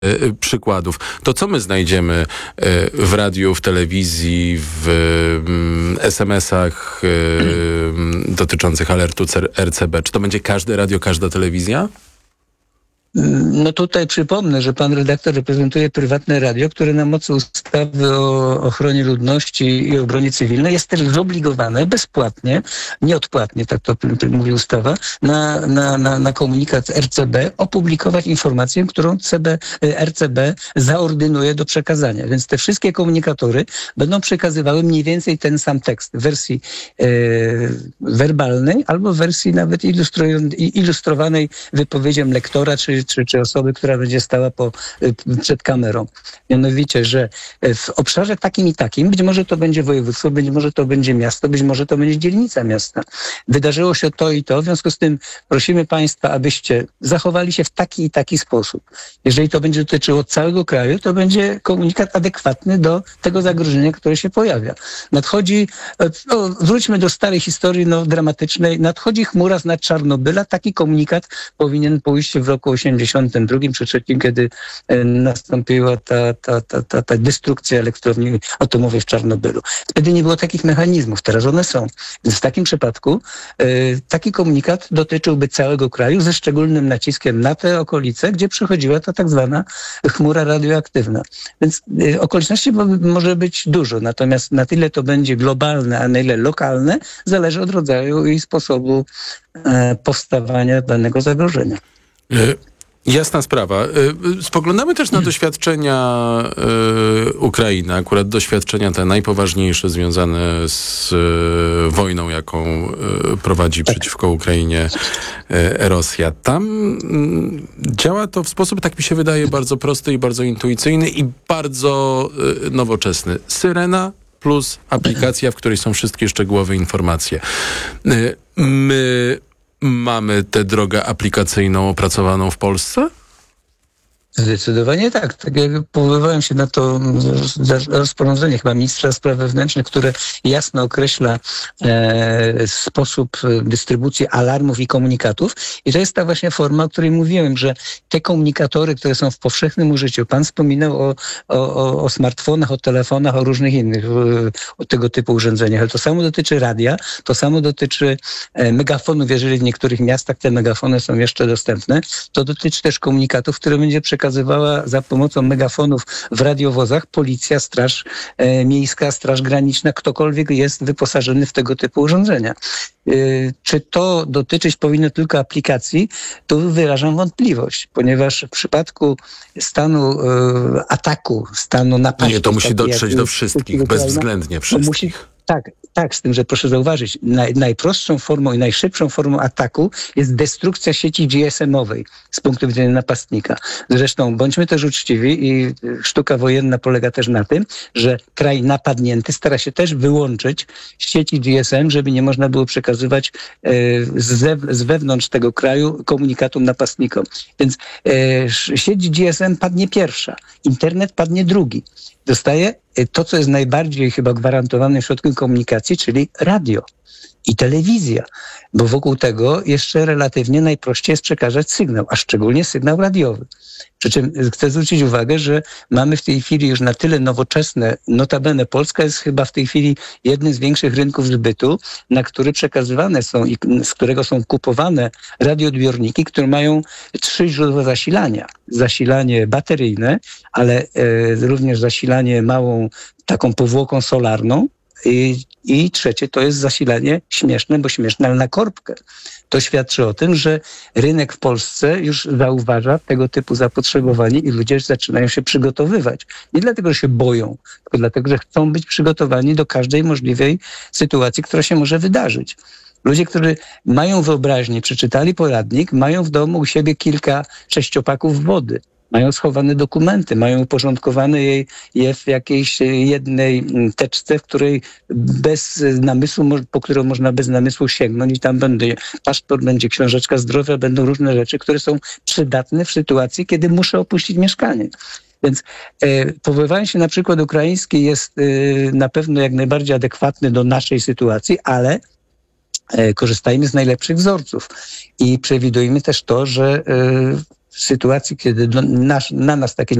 przykładów. To co my znajdziemy w radiu, w telewizji, w SMS-ach dotyczących alertu RCB? Czy to będzie każde radio, każda telewizja? No tutaj przypomnę, że pan redaktor reprezentuje prywatne radio, które na mocy ustawy o ochronie ludności i obronie cywilnej jest też zobligowane bezpłatnie, nieodpłatnie, tak to mówi ustawa, na komunikat RCB opublikować informację, którą RCB zaordynuje do przekazania. Więc te wszystkie komunikatory będą przekazywały mniej więcej ten sam tekst w wersji werbalnej albo w wersji nawet ilustrowanej wypowiedzią lektora czy osoby, która będzie stała przed kamerą. Mianowicie, że w obszarze takim i takim, być może to będzie województwo, być może to będzie miasto, być może to będzie dzielnica miasta. Wydarzyło się to i to, w związku z tym prosimy Państwa, abyście zachowali się w taki i taki sposób. Jeżeli to będzie dotyczyło całego kraju, to będzie komunikat adekwatny do tego zagrożenia, które się pojawia. Wróćmy do starej historii dramatycznej. Nadchodzi chmura z nad Czarnobyla. Taki komunikat powinien pójść w roku 82 czy 3, kiedy nastąpiła ta destrukcja elektrowni atomowej w Czarnobylu. Wtedy nie było takich mechanizmów, teraz one są. Więc w takim przypadku taki komunikat dotyczyłby całego kraju ze szczególnym naciskiem na te okolice, gdzie przychodziła ta tak zwana chmura radioaktywna. Więc okoliczności może być dużo, natomiast na tyle to będzie globalne, a na ile lokalne, zależy od rodzaju i sposobu powstawania danego zagrożenia. Jasna sprawa. Spoglądamy też na doświadczenia Ukrainy, akurat doświadczenia te najpoważniejsze związane z wojną, jaką prowadzi przeciwko Ukrainie Rosja. Tam działa to w sposób, tak mi się wydaje, bardzo prosty i bardzo intuicyjny i bardzo nowoczesny. Syrena plus aplikacja, w której są wszystkie szczegółowe informacje. My mamy tę drogę aplikacyjną opracowaną w Polsce? Zdecydowanie tak. Tak jak powoływałem się na to rozporządzenie chyba ministra spraw wewnętrznych, które jasno określa sposób dystrybucji alarmów i komunikatów. I to jest ta właśnie forma, o której mówiłem, że te komunikatory, które są w powszechnym użyciu, pan wspominał o smartfonach, o telefonach, o różnych innych tego typu urządzeniach, ale to samo dotyczy radia, to samo dotyczy megafonów, jeżeli w niektórych miastach te megafony są jeszcze dostępne. To dotyczy też komunikatów, które będzie przekazywała za pomocą megafonów w radiowozach policja, straż miejska, straż graniczna, ktokolwiek jest wyposażony w tego typu urządzenia. Czy to dotyczyć powinno tylko aplikacji? Tu wyrażam wątpliwość, ponieważ w przypadku stanu ataku, stanu napaści... Nie, to musi dotrzeć do wszystkich, bezwzględnie wszystkich. Tak, z tym, że proszę zauważyć, najprostszą formą i najszybszą formą ataku jest destrukcja sieci GSM-owej z punktu widzenia napastnika. Zresztą bądźmy też uczciwi i sztuka wojenna polega też na tym, że kraj napadnięty stara się też wyłączyć sieci GSM, żeby nie można było przekazywać z wewnątrz tego kraju komunikatum napastnikom. Więc sieć GSM padnie pierwsza, internet padnie drugi. Dostaje to, co jest najbardziej chyba gwarantowanym środkiem komunikacji, czyli radio i telewizja, bo wokół tego jeszcze relatywnie najprościej jest przekazać sygnał, a szczególnie sygnał radiowy. Przy czym chcę zwrócić uwagę, że mamy w tej chwili już na tyle nowoczesne, notabene Polska jest chyba w tej chwili jednym z większych rynków zbytu, na który przekazywane są i z którego są kupowane radioodbiorniki, które mają 3 źródła zasilania. Zasilanie bateryjne, ale również zasilanie małą taką powłoką solarną, i trzecie to jest zasilanie śmieszne, bo śmieszne, ale na korbkę. To świadczy o tym, że rynek w Polsce już zauważa tego typu zapotrzebowanie i ludzie zaczynają się przygotowywać. Nie dlatego, że się boją, tylko dlatego, że chcą być przygotowani do każdej możliwej sytuacji, która się może wydarzyć. Ludzie, którzy mają wyobraźnię, przeczytali poradnik, mają w domu u siebie kilka 6-paków wody. Mają schowane dokumenty, mają uporządkowane je w jakiejś jednej teczce, w której bez namysłu, po którą można bez namysłu sięgnąć i tam będzie paszport, będzie książeczka zdrowia, będą różne rzeczy, które są przydatne w sytuacji, kiedy muszę opuścić mieszkanie. Więc powoływanie się na przykład ukraiński jest na pewno jak najbardziej adekwatny do naszej sytuacji, ale korzystajmy z najlepszych wzorców i przewidujmy też to, że w sytuacji, kiedy na nas takie